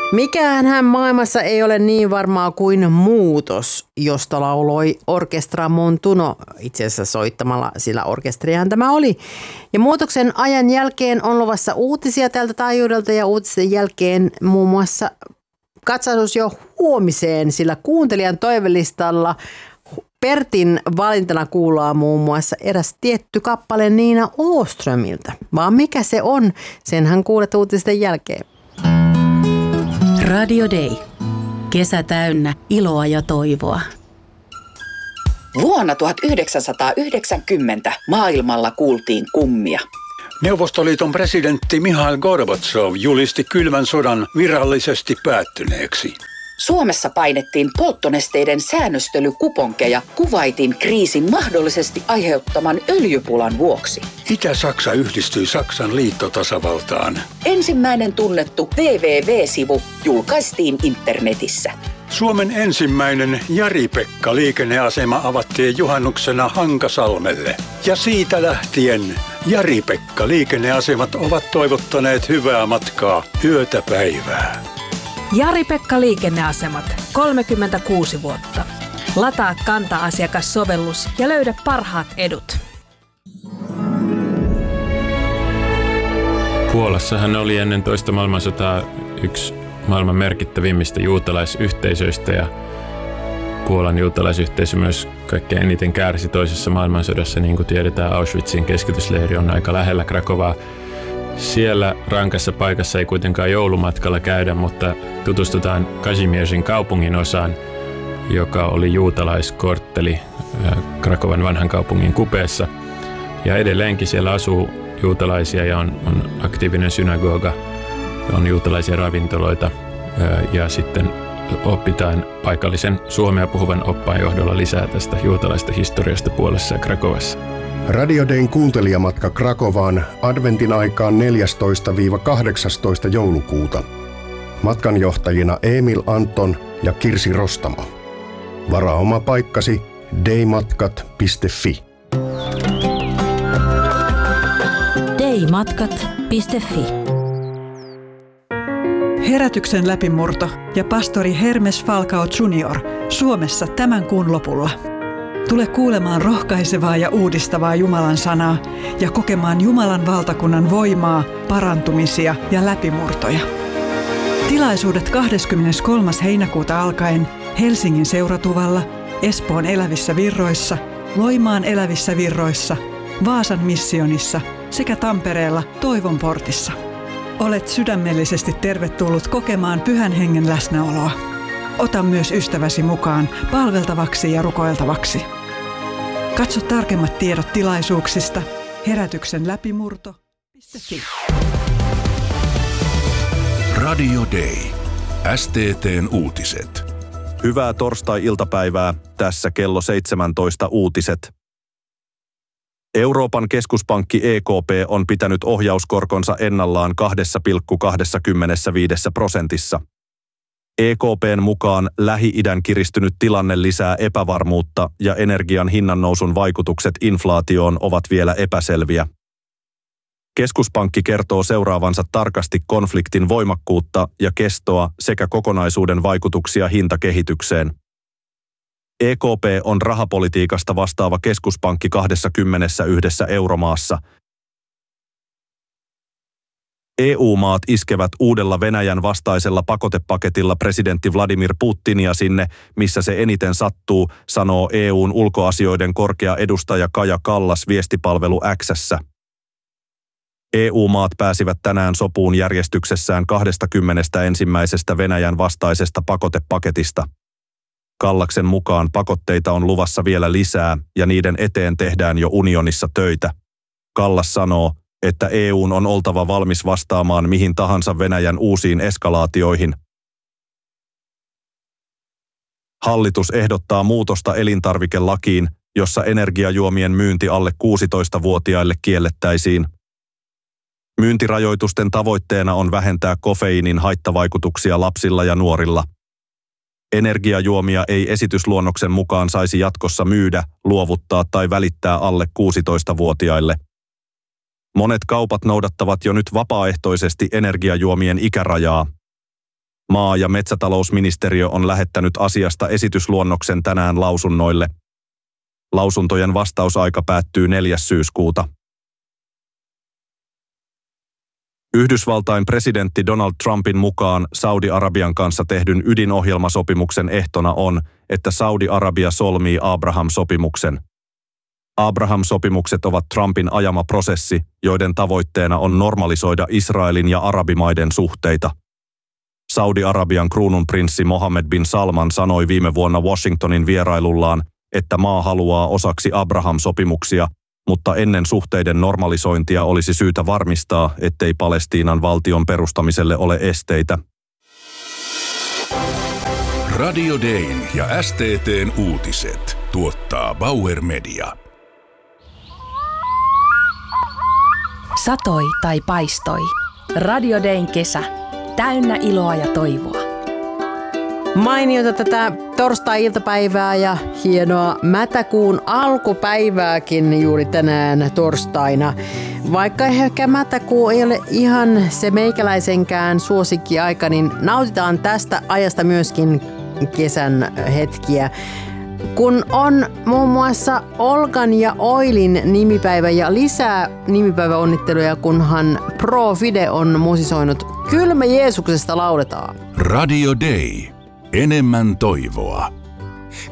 Mikäänhän maailmassa ei ole niin varmaa kuin muutos, josta lauloi Orkestra Montuno itse asiassa soittamalla, sillä orkestriahan tämä oli. Ja muutoksen ajan jälkeen on luvassa uutisia tältä taajuudelta ja uutisten jälkeen muun muassa katsaus jo huomiseen, sillä kuuntelijan toivelistalla Pertin valintana kuuluu muun muassa eräs tietty kappale Nina Åströmiltä. Vaan mikä se on, senhän kuulet uutisten jälkeen. Radio Day. Kesä täynnä iloa ja toivoa. Vuonna 1990 maailmalla kuultiin kummia. Neuvostoliiton presidentti Mihail Gorbatsov julisti kylmän sodan virallisesti päättyneeksi. Suomessa painettiin polttonesteiden säännöstelykuponkeja, kuvaitin kriisin mahdollisesti aiheuttaman öljypulan vuoksi. Itä-Saksa yhdistyi Saksan liittotasavaltaan. Ensimmäinen tunnettu www-sivu julkaistiin internetissä. Suomen ensimmäinen Jari-Pekka-liikenneasema avattiin juhannuksena Hankasalmelle. Ja siitä lähtien Jari-Pekka-liikenneasemat ovat toivottaneet hyvää matkaa yötä päivää. Jari-Pekka liikenneasemat, 36 vuotta. Lataa Kanta-asiakassovellus ja löydä parhaat edut. Puolassahan oli ennen toista maailmansotaa yksi maailman merkittävimmistä juutalaisyhteisöistä ja Puolan juutalaisyhteisö myös kaikkein eniten kärsi toisessa maailmansodassa. Niin kuin tiedetään, Auschwitzin keskitysleiri on aika lähellä Krakovaa. Siellä rankassa paikassa ei kuitenkaan joulumatkalla käydä, mutta tutustutaan Kazimierzin kaupungin osaan, joka oli juutalaiskortteli Krakovan vanhan kaupungin kupeessa. Ja edelleenkin siellä asuu juutalaisia ja on aktiivinen synagoga, on juutalaisia ravintoloita ja sitten opitaan paikallisen suomea puhuvan oppaan johdolla lisää tästä juutalaista historiasta Puolassa ja Krakovassa. Radio Dayn kuuntelijamatka Krakovaan adventin aikaan 14-18 joulukuuta. Matkanjohtajina Emil Anton ja Kirsi Rostamo. Varaa oma paikkasi daymatkat.fi. daymatkat.fi. Herätyksen läpimurto ja pastori Hermes Falcao Jr. Suomessa tämän kuun lopulla. Tule kuulemaan rohkaisevaa ja uudistavaa Jumalan sanaa ja kokemaan Jumalan valtakunnan voimaa, parantumisia ja läpimurtoja. Tilaisuudet 23. heinäkuuta alkaen Helsingin Seuratuvalla, Espoon Elävissä Virroissa, Loimaan Elävissä Virroissa, Vaasan missionissa sekä Tampereella Toivon portissa. Olet sydämellisesti tervetullut kokemaan Pyhän Hengen läsnäoloa. Ota myös ystäväsi mukaan palveltavaksi ja rukoiltavaksi. Katso tarkemmat tiedot tilaisuuksista herätyksenläpimurto.fi. Radio Day. STT:n uutiset. Hyvää torstai-iltapäivää. Tässä kello 17 uutiset. Euroopan keskuspankki EKP on pitänyt ohjauskorkonsa ennallaan 2,25%. EKP:n mukaan Lähi-idän kiristynyt tilanne lisää epävarmuutta ja energian hinnannousun vaikutukset inflaatioon ovat vielä epäselviä. Keskuspankki kertoo seuraavansa tarkasti konfliktin voimakkuutta ja kestoa sekä kokonaisuuden vaikutuksia hintakehitykseen. EKP on rahapolitiikasta vastaava keskuspankki 21 euromaassa. EU-maat iskevät uudella Venäjän vastaisella pakotepaketilla presidentti Vladimir Putinia sinne, missä se eniten sattuu, sanoo EUn ulkoasioiden korkea edustaja Kaja Kallas viestipalvelu X:ssä. EU-maat pääsivät tänään sopuun järjestyksessään 21. Venäjän vastaisesta pakotepaketista. Kallaksen mukaan pakotteita on luvassa vielä lisää ja niiden eteen tehdään jo unionissa töitä. Kallas sanoo, että EUn on oltava valmis vastaamaan mihin tahansa Venäjän uusiin eskalaatioihin. Hallitus ehdottaa muutosta elintarvikelakiin, jossa energiajuomien myynti alle 16-vuotiaille kiellettäisiin. Myyntirajoitusten tavoitteena on vähentää kofeiinin haittavaikutuksia lapsilla ja nuorilla. Energiajuomia ei esitysluonnoksen mukaan saisi jatkossa myydä, luovuttaa tai välittää alle 16-vuotiaille. Monet kaupat noudattavat jo nyt vapaaehtoisesti energiajuomien ikärajaa. Maa- ja metsätalousministeriö on lähettänyt asiasta esitysluonnoksen tänään lausunnoille. Lausuntojen vastausaika päättyy 4. syyskuuta. Yhdysvaltain presidentti Donald Trumpin mukaan Saudi-Arabian kanssa tehdyn ydinohjelmasopimuksen ehtona on, että Saudi-Arabia solmii Abraham-sopimuksen. Abraham-sopimukset ovat Trumpin ajama prosessi, joiden tavoitteena on normalisoida Israelin ja arabimaiden suhteita. Saudi-Arabian kruununprinssi Mohammed bin Salman sanoi viime vuonna Washingtonin vierailullaan, että maa haluaa osaksi Abraham-sopimuksia, mutta ennen suhteiden normalisointia olisi syytä varmistaa, ettei Palestiinan valtion perustamiselle ole esteitä. Radio Dayn ja STT:n uutiset tuottaa Bauer Media. Satoi tai paistoi. Radio Dayn kesä. Täynnä iloa ja toivoa. Mainiota tätä torstai-iltapäivää ja hienoa mätäkuun alkupäivääkin juuri tänään torstaina. Vaikka ehkä mätäkuu ei ole ihan se meikäläisenkään suosikkiaika, niin nautitaan tästä ajasta myöskin kesän hetkiä. Kun on muun muassa Olgan ja Oilin nimipäivä ja lisää nimipäiväonnitteluja, kunhan Pro Fide on musisoinut Kylmä Jeesuksesta lauletaan. Radio Day. Enemmän toivoa.